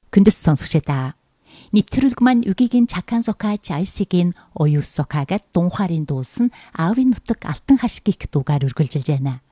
Күндэс сонсогчдаа. Нэвтрүүлэг маань үгийн чакан сокаач айсигийн оюус сокаагаад дунхарын дуулсан аавын нутаг алтан хашгик дуугаар үргэлжилж байна.